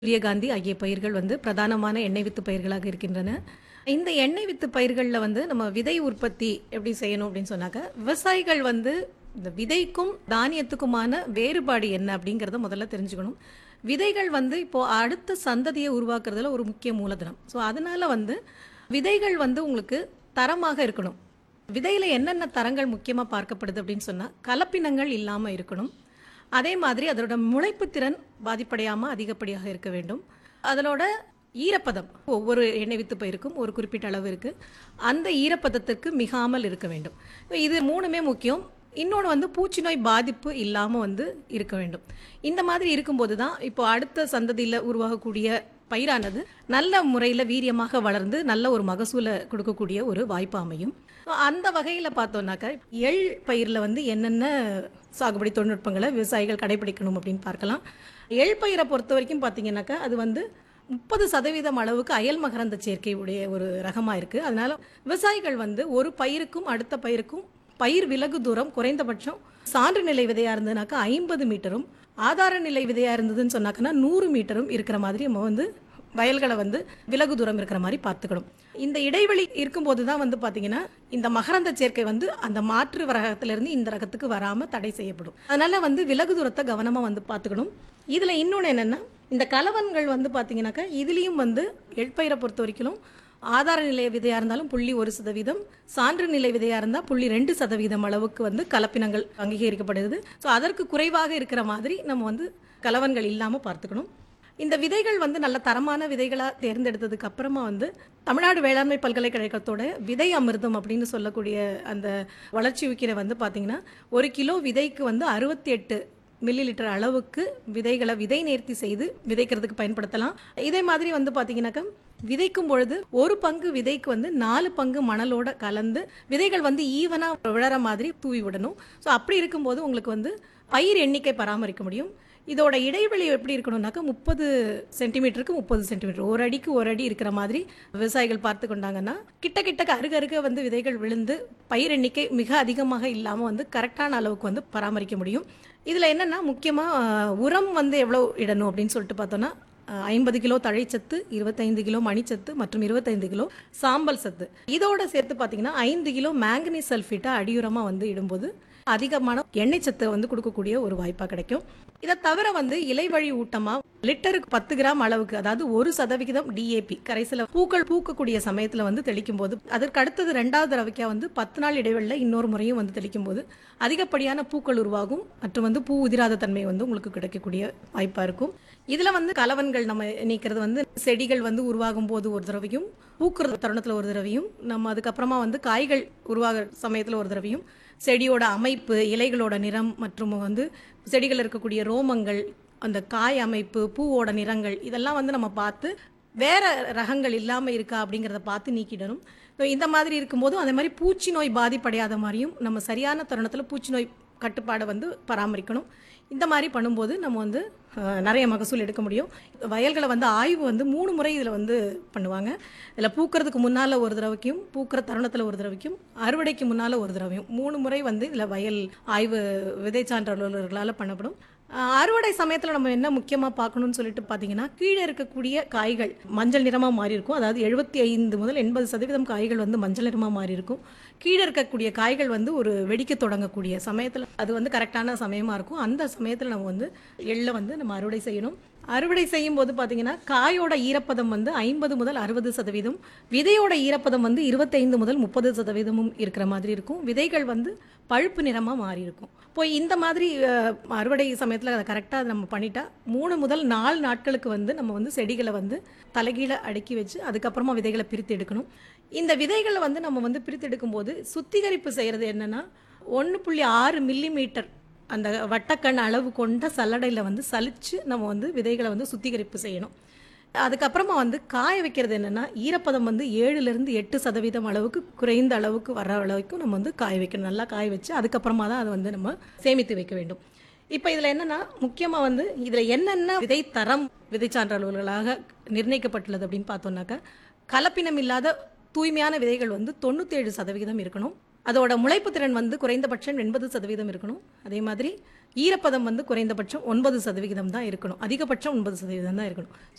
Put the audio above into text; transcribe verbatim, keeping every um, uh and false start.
சூரியகாந்தி ஆகிய பயிர்கள் வந்து பிரதானமான எண்ணெய் வித்து பயிர்களாக இருக்கின்றன. இந்த எண்ணெய் வித்து பயிர்கள்ல வந்து நம்ம விதை உற்பத்தி எப்படி செய்யணும் அப்படின்னு சொன்னாக்க, விவசாயிகள் வந்து இந்த விதைக்கும் தானியத்துக்குமான வேறுபாடு என்ன அப்படிங்கிறத முதல்ல தெரிஞ்சுக்கணும். விதைகள் வந்து இப்போ அடுத்த சந்ததியை உருவாக்குறதுல ஒரு முக்கிய மூலதனம். ஸோ அதனால வந்து விதைகள் வந்து உங்களுக்கு தரமாக இருக்கணும். விதையில என்னென்ன தரங்கள் முக்கியமா பார்க்கப்படுது அப்படின்னு சொன்னா, கலப்பினங்கள் இல்லாம இருக்கணும். அதே மாதிரி அதோட முளைப்பு திறன் பாதிப்படையாம அதிகப்படியாக இருக்க வேண்டும். அதனோட ஈரப்பதம் ஒவ்வொரு எண்ணெய் வித்து பயிருக்கும் ஒரு குறிப்பிட்ட அளவு இருக்கு. அந்த ஈரப்பதத்திற்கு மிகாமல் இருக்க வேண்டும். இது மூணுமே முக்கியம். இன்னொன்று வந்து பூச்சி நோய் பாதிப்பு இல்லாமல் வந்து இருக்க வேண்டும். இந்த மாதிரி இருக்கும்போது தான் இப்போ அடுத்த சந்ததியில் உருவாகக்கூடிய பயிரானது நல்ல முறையில் வீரியமாக வளர்ந்து நல்ல ஒரு மகசூலை கொடுக்கக்கூடிய ஒரு வாய்ப்பு அமையும். அந்த வகையில் பார்த்தோம்னாக்கா எள் பயிரில் வந்து என்னென்ன சாகுபடி தொழில்நுட்பங்களை விவசாயிகள் கடைபிடிக்கணும் அப்படின்னு பார்க்கலாம். எள் பயிரை பொறுத்த வரைக்கும் பார்த்தீங்கன்னாக்கா அது வந்து முப்பது சதவீதம் அளவுக்கு அயல் மகரந்த சேர்க்கை உடைய ஒரு ரகமாக இருக்குது. அதனால விவசாயிகள் வந்து ஒரு பயிருக்கும் அடுத்த பயிருக்கும் பயிர் விலகு தூரம் குறைந்தபட்சம் சான்று நிலை விதையாக இருந்ததுனாக்கா ஐம்பது மீட்டரும், ஆதார நிலை விதையாக இருந்ததுன்னு சொன்னாக்கன்னா நூறு மீட்டரும் இருக்கிற மாதிரி நம்ம வந்து வயல்களை வந்து விலகு தூரம் இருக்கிற மாதிரி பார்த்துக்கணும். இந்த இடைவெளி இருக்கும்போது தான் வந்து பார்த்தீங்கன்னா இந்த மகரந்த சேர்க்கை வந்து அந்த மாற்று ரகத்திலிருந்து இந்த ரகத்துக்கு வராமல் தடை செய்யப்படும். அதனால வந்து விலகு தூரத்தை கவனமாக வந்து பார்த்துக்கணும். இதில் இன்னொன்று என்னென்னா, இந்த கலவன்கள் வந்து பார்த்தீங்கன்னாக்கா இதுலேயும் வந்து எழ்பயிரை பொறுத்த வரைக்கும் ஆதார நிலைய விதையாக இருந்தாலும் புள்ளி ஒரு சதவீதம், சான்று நிலை விதையாக இருந்தால் புள்ளி ரெண்டு சதவீதம் அளவுக்கு வந்து கலப்பினங்கள் அங்கீகரிக்கப்படுது. ஸோ அதற்கு குறைவாக இருக்கிற மாதிரி நம்ம வந்து கலவன்கள் இல்லாமல் பார்த்துக்கணும். இந்த விதைகள் வந்து நல்ல தரமான விதைகளாக தேர்ந்தெடுத்ததுக்கு அப்புறமா வந்து தமிழ்நாடு வேளாண்மை பல்கலைக்கழகத்தோட விதை அமிர்தம் அப்படின்னு சொல்லக்கூடிய அந்த வளர்ச்சி ஊக்கினை வந்து பார்த்தீங்கன்னா ஒரு கிலோ விதைக்கு வந்து அறுபத்தி எட்டு மில்லி லிட்டர் அளவுக்கு விதைகளை விதை நேர்த்தி செய்து விதைக்கிறதுக்கு பயன்படுத்தலாம். இதே மாதிரி வந்து பார்த்தீங்கன்னாக்கா விதைக்கும் பொழுது ஒரு பங்கு விதைக்கு வந்து நாலு பங்கு மணலோட கலந்து விதைகள் வந்து ஈவனாக விழற மாதிரி தூவி விடணும். ஸோ அப்படி இருக்கும்போது உங்களுக்கு வந்து பயிர் எண்ணிக்கை பராமரிக்க முடியும். இதோட இடைவெளி எப்படி இருக்கணும்னாக்கா முப்பது சென்டிமீட்டருக்கு முப்பது சென்டிமீட்டர் ஒரு அடிக்கு ஒரு அடி இருக்கிற மாதிரி விவசாயிகள் பார்த்து கொண்டாங்கன்னா கிட்ட கிட்ட அருக அருக வந்து விதைகள் விழுந்து பயிர் எண்ணிக்கை மிக அதிகமாக இல்லாமல் வந்து கரெக்டான அளவுக்கு வந்து பராமரிக்க முடியும். இதில் என்னென்னா முக்கியமாக உரம் வந்து எவ்வளோ இடணும் அப்படின்னு சொல்லிட்டு பார்த்தோன்னா ஐம்பது கிலோ தழைச்சத்து, இருபத்தைந்து கிலோ மணிச்சத்து மற்றும் இருபத்தைந்து கிலோ சாம்பல் சத்து. இதோட சேர்த்து பார்த்தீங்கன்னா ஐந்து கிலோ மேங்கனீஸ் சல்ஃபேட்டை அடியுரமாக வந்து இடும்போது அதிகமான எண்ணெய் சத்தை வந்து கொடுக்கக்கூடிய ஒரு வாய்ப்பாக கிடைக்கும். இதை தவிர வந்து இலை வழி ஊட்டமா லிட்டருக்கு பத்து கிராம் அளவுக்கு, அதாவது ஒரு சதவிகிதம் டிஏபி கரைசல பூக்கள் பூக்கக்கூடிய சமயத்துல வந்து தெளிக்கும் போது, அதற்கு அடுத்தது ரெண்டாவது தடவைக்கா வந்து பத்து நாள் இடைவெளியில் இன்னொரு முறையும் வந்து தெளிக்கும் போது அதிகப்படியான பூக்கள் உருவாகும் மற்றும் வந்து பூ உதிராத தன்மை வந்து உங்களுக்கு கிடைக்கக்கூடிய வாய்ப்பா இருக்கும். இதுல வந்து கலவன்கள் நம்ம நீக்கிறது வந்து செடிகள் வந்து உருவாகும் போது ஒரு தடவையும், பூக்குற தருணத்துல ஒரு தடவையும், நம்ம அதுக்கப்புறமா வந்து காய்கள் உருவாக சமயத்துல ஒரு தடவையும், செடியோட அமைப்பு, இலைகளோட நிறம் மற்றும் வந்து செடிகள் இருக்கக்கூடிய ரோமங்கள், அந்த காய் அமைப்பு, பூவோட நிறங்கள் இதெல்லாம் வந்து நம்ம பார்த்து வேற ரகங்கள் இல்லாமல் இருக்கா அப்படிங்கிறத பார்த்து நீக்கிடணும். ஸோ இந்த மாதிரி இருக்கும்போதும் அதே மாதிரி பூச்சி நோய் பாதிப்படையாத மாதிரியும் நம்ம சரியான தருணத்தில் பூச்சி நோய் கட்டுப்பாடை வந்து பராமரிக்கணும். இந்த மாதிரி பண்ணும்போது நம்ம வந்து நிறைய மகசூல் எடுக்க முடியும். வயல்களை வந்து ஆய்வு வந்து மூணு முறை இதில் வந்து பண்ணுவாங்க. இதில் பூக்கிறதுக்கு முன்னால் ஒரு தடவைக்கும், பூக்கிற தருணத்தில் ஒரு தடவைக்கும், அறுவடைக்கு முன்னால் ஒரு தடவையும் மூணு முறை வந்து இதில் வயல் ஆய்வு விதை சான்ற அலுவலர்களால் பண்ணப்படும். அறுவடை சமயத்தில் நம்ம என்ன முக்கியமாக பார்க்கணும்னு சொல்லிட்டு பார்த்தீங்கன்னா, கீழே இருக்கக்கூடிய காய்கள் மஞ்சள் நிறமாக மாறி இருக்கும். அதாவது எழுபத்தி ஐந்து முதல் எண்பது சதவீதம் காய்கள் வந்து மஞ்சள் நிறமாக மாறி இருக்கும். கீழே இருக்கக்கூடிய காய்கள் வந்து ஒரு வெடிக்க தொடங்கக்கூடிய சமயத்தில் அது வந்து கரெக்டான சமயமாக இருக்கும். அந்த சமயத்தில் நம்ம வந்து எள்ளை வந்து நம்ம அறுவடை செய்யணும். அறுவடை செய்யும் போது பார்த்தீங்கன்னா காயோட ஈரப்பதம் வந்து ஐம்பது முதல் அறுபது சதவீதம், விதையோட ஈரப்பதம் வந்து இருபத்தைந்து முதல் முப்பது சதவீதமும் இருக்கிற மாதிரி இருக்கும். விதைகள் வந்து பழுப்பு நிறமாக மாறி இருக்கும். இப்போ இந்த மாதிரி அறுவடை சமயத்தில் அதை கரெக்டாக நம்ம பண்ணிட்டா மூணு முதல் நாலு நாட்களுக்கு வந்து நம்ம வந்து செடிகளை வந்து தலைகீழ அடுக்கி வச்சு அதுக்கப்புறமா விதைகளை பிரித்து எடுக்கணும். இந்த விதைகளை வந்து நம்ம வந்து பிரித்து எடுக்கும்போது சுத்திகரிப்பு செய்கிறது என்னென்னா, ஒன்று புள்ளி ஆறு மில்லி மீட்டர் அந்த வட்டக்கண் அளவு கொண்ட சல்லடையில் வந்து சலிச்சு நம்ம வந்து விதைகளை வந்து சுத்திகரிப்பு செய்யணும். அதுக்கப்புறமா வந்து காய வைக்கிறது என்னென்னா, ஈரப்பதம் வந்து ஏழுலேருந்து எட்டு சதவீதம் அளவுக்கு குறைந்த அளவுக்கு வர அளவுக்கு நம்ம வந்து காய வைக்கணும். நல்லா காய வச்சு அதுக்கப்புறமா தான் அதை வந்து நம்ம சேமித்து வைக்க வேண்டும். இப்போ இதில் என்னென்னா முக்கியமாக வந்து இதில் என்னென்ன விதை தரம் விதை சான்ற அலுவலர்களாக நிர்ணயிக்கப்பட்டுள்ளது அப்படின்னு பார்த்தோம்னாக்கா, கலப்பினம் இல்லாத தூய்மையான விதைகள் வந்து தொண்ணூற்றி ஏழு சதவீதம் இருக்கணும். அதோட முளைப்பு திறன் வந்து குறைந்தபட்சம் எண்பது சதவீதம் இருக்கணும். அதே மாதிரி ஈரப்பதம் வந்து குறைந்தபட்சம் ஒன்பது சதவீதம் தான் இருக்கணும். அதிகபட்சம் ஒன்பது சதவீதம் தான் இருக்கணும்.